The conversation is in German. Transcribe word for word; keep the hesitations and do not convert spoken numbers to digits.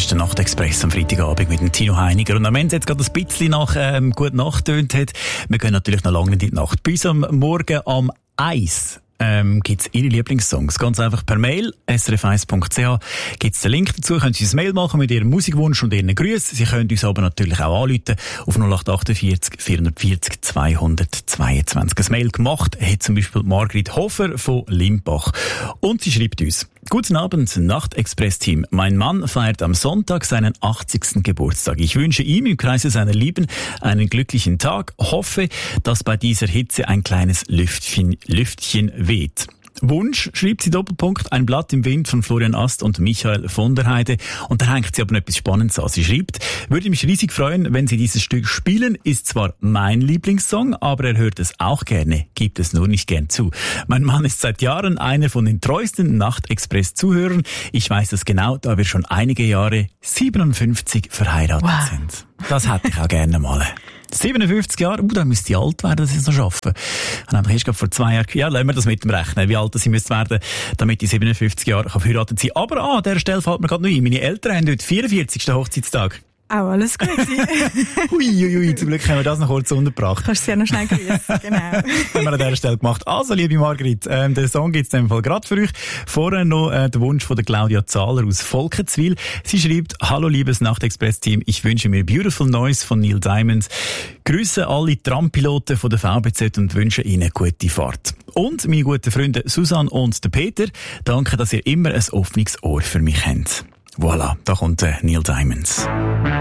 Das ist der Nachtexpress am Freitagabend mit dem Tino Heiniger. Und am Ende jetzt gerade ein bisschen nach ähm, «Gute Nacht» tönt hat. Wir gehen natürlich noch lange in die Nacht. Bis am Morgen am Eis. Ähm, gibt's Ihre Lieblingssongs. Ganz einfach per Mail, s r f eins punkt c h, gibt's den Link dazu, können Sie ein Mail machen mit Ihrem Musikwunsch und Ihren Grüßen. Sie können uns aber natürlich auch anrufen auf null acht achtundvierzig vierhundertvierzig zweihundertzweiundzwanzig. Ein Mail gemacht hat zum Beispiel Margrit Hofer von Limbach. Und sie schreibt uns: Guten Abend, Nachtexpress-Team. Mein Mann feiert am Sonntag seinen achtzigsten Geburtstag. Ich wünsche ihm im Kreise seiner Lieben einen glücklichen Tag. Hoffe, dass bei dieser Hitze ein kleines Lüftchen, Lüftchen weht. Wunsch, schreibt sie Doppelpunkt, ein Blatt im Wind von Florian Ast und Michael von der Heide. Und da hängt sie aber noch etwas Spannendes an. Sie schreibt: Würde mich riesig freuen, wenn Sie dieses Stück spielen. Ist zwar mein Lieblingssong, aber er hört es auch gerne, gibt es nur nicht gern zu. Mein Mann ist seit Jahren einer von den treuesten Nachtexpress-Zuhörern. Ich weiß das genau, da wir schon einige Jahre siebenundfünfzig verheiratet wow. sind. Das hätte ich auch gerne mal. siebenundfünfzig Jahre, uh, da müsste ich alt werden, dass ich es noch schaffe. Und dann erst vor zwei Jahren, ja, lassen wir das mit dem rechnen, wie alt ich müsste werden, damit ich siebenundfünfzig Jahre verheiratet sein kann. Aber ah, an dieser Stelle fällt mir gerade noch ein, meine Eltern haben heute vierundvierzigsten Hochzeitstag. Auch alles gut. Hui, ui, zum Glück haben wir das noch kurz untergebracht. Kannst du sie ja noch schnell grüßen, genau. Haben wir an dieser Stelle gemacht. Also, liebe Margrit, ähm, den Song gibt's in dem Fall gerade für euch. Vorher noch äh, der Wunsch von der Claudia Zahler aus Volkenswil. Sie schreibt: Hallo, liebes Nachtexpress-Team, ich wünsche mir Beautiful Noise von Neil Diamond. Grüße alle Trampiloten von der V B Z und wünsche ihnen gute Fahrt. Und meine guten Freunde Susanne und der Peter, danke, dass ihr immer ein offenes Ohr für mich habt. Voilà, da kommt äh, Neil Diamond.